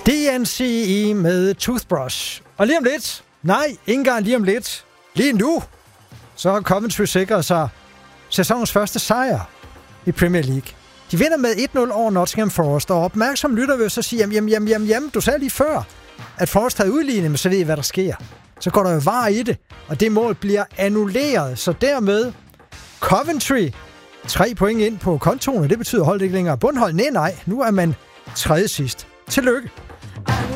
DNCE med Toothbrush. Og lige om lidt, nej, ikke engang lige om lidt, lige nu, så har Coventry sikret sig sæsonens første sejr i Premier League. De vinder med 1-0 over Nottingham Forest, og opmærksom lytter vil så sige, jamen, du sagde lige før, at Forest havde udlignet, men så ved I, hvad der sker. Så går der jo VAR i det, og det mål bliver annulleret. Så dermed Coventry 3 point ind på kontoen, og det betyder holdet ikke længere bundhold. Nej, nu er man tredje sidst. Tillykke.